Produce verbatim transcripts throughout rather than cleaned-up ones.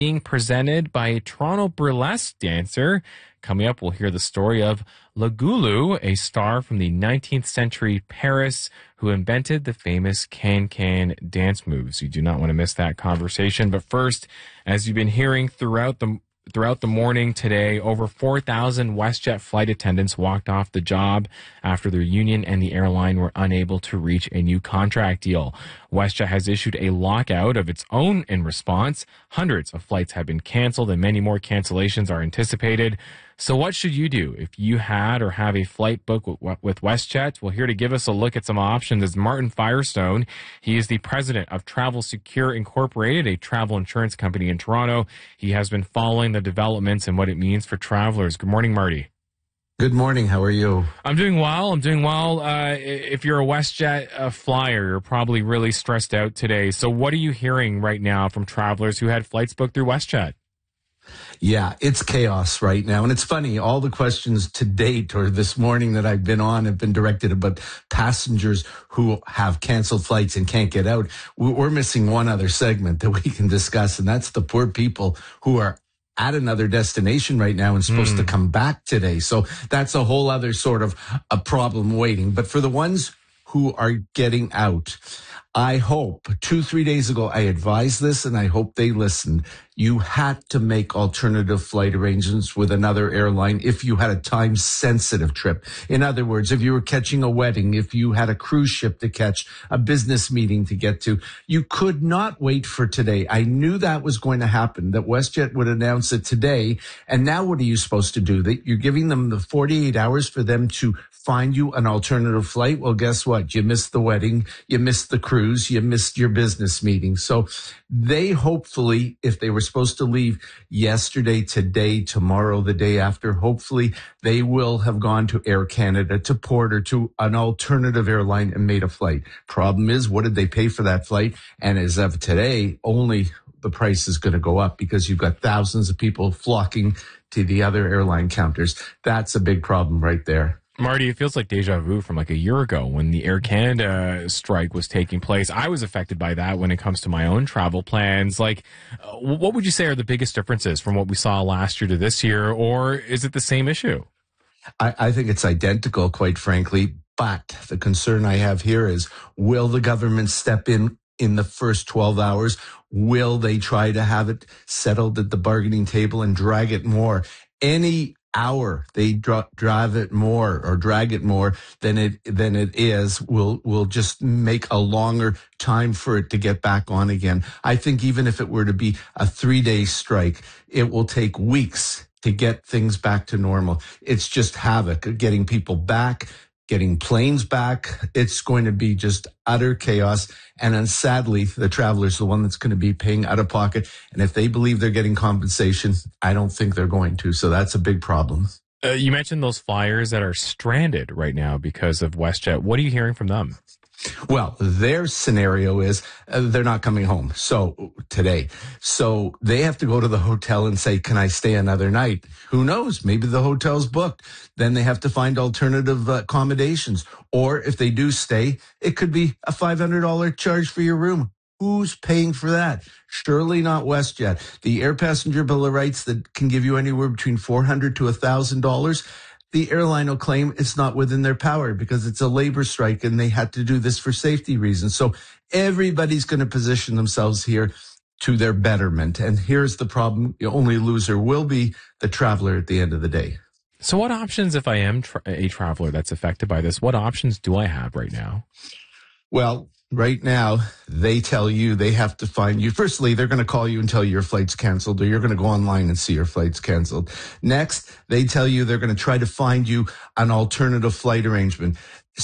being presented by a Toronto burlesque dancer. Coming up, we'll hear the story of Lagulu, a star from the nineteenth century Paris who invented the famous can-can dance moves. You do not want to miss that conversation. But first, as you've been hearing throughout the Throughout the morning today, over four thousand WestJet flight attendants walked off the job after their union and the airline were unable to reach a new contract deal. WestJet has issued a lockout of its own in response. Hundreds of flights have been canceled and many more cancellations are anticipated. So what should you do if you had or have a flight book with WestJet? Well, here to give us a look at some options is Martin Firestone. He is the president of Travel Secure Incorporated, a travel insurance company in Toronto. He has been following the developments and what it means for travelers. Good morning, Marty. Good morning. How are you? I'm doing well. I'm doing well. Uh, if you're a WestJet uh, flyer, you're probably really stressed out today. So what are you hearing right now from travelers who had flights booked through WestJet? Yeah, it's chaos right now. And it's funny, all the questions to date or this morning that I've been on have been directed about passengers who have canceled flights and can't get out. We're missing one other segment that we can discuss, and that's the poor people who are at another destination right now and supposed mm. to come back today. So that's a whole other sort of a problem waiting. But for the ones who are getting out, I hope, two, three days ago, I advised this and I hope they listened. You had to make alternative flight arrangements with another airline if you had a time-sensitive trip. In other words, if you were catching a wedding, if you had a cruise ship to catch, a business meeting to get to, you could not wait for today. I knew that was going to happen, that WestJet would announce it today. And now what are you supposed to do? That you're giving them the forty-eight hours for them to find you an alternative flight? Well, guess what? You missed the wedding, you missed the cruise, you missed your business meeting. So they hopefully, if they were supposed to leave yesterday, today, tomorrow, the day after, hopefully they will have gone to Air Canada, to Porter, to an alternative airline and made a flight. Problem is, what did they pay for that flight? And as of today, only the price is going to go up because you've got thousands of people flocking to the other airline counters. That's a big problem right there. Marty, it feels like deja vu from like a year ago when the Air Canada strike was taking place. I was affected by that when it comes to my own travel plans. Like, uh, what would you say are the biggest differences from what we saw last year to this year, or is it the same issue? I, I think it's identical, quite frankly. But the concern I have here is, will the government step in in the first twelve hours? Will they try to have it settled at the bargaining table and drag it more? Any hour they dra- drive it more or drag it more than it than it is will will just make a longer time for it to get back on again. I think even if it were to be a three-day strike, it will take weeks to get things back to normal. It's just havoc getting people back, getting planes back. It's going to be just utter chaos. And then sadly, the traveler's the one that's going to be paying out of pocket. And if they believe they're getting compensation, I don't think they're going to. So that's a big problem. Uh, you mentioned those flyers that are stranded right now because of WestJet. What are you hearing from them? Well, their scenario is uh, they're not coming home. So today, so they have to go to the hotel and say, can I stay another night? Who knows? Maybe the hotel's booked. Then they have to find alternative uh, accommodations. Or if they do stay, it could be a five hundred dollars charge for your room. Who's paying for that? Surely not WestJet. The air passenger bill of rights that can give you anywhere between four hundred dollars to one thousand dollars. The airline will claim it's not within their power because it's a labor strike and they had to do this for safety reasons. So everybody's going to position themselves here to their betterment. And here's the problem. The only loser will be the traveler at the end of the day. So what options, if I am tra- a traveler that's affected by this, what options do I have right now? Well, right now, they tell you they have to find you. Firstly, they're going to call you and tell you your flight's canceled, or you're going to go online and see your flight's canceled. Next, they tell you they're going to try to find you an alternative flight arrangement.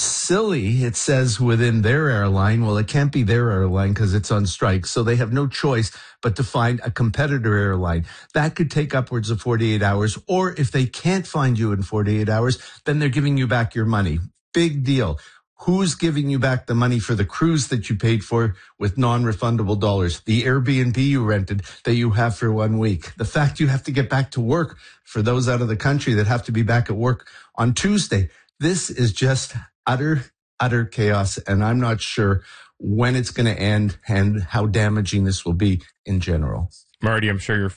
Silly, it says within their airline. Well, it can't be their airline because it's on strike. So they have no choice but to find a competitor airline. That could take upwards of forty-eight hours. Or if they can't find you in forty-eight hours, then they're giving you back your money. Big deal. Who's giving you back the money for the cruise that you paid for with non-refundable dollars? The Airbnb you rented that you have for one week. The fact you have to get back to work for those out of the country that have to be back at work on Tuesday. This is just utter, utter chaos. And I'm not sure when it's going to end and how damaging this will be in general. Marty, I'm sure you're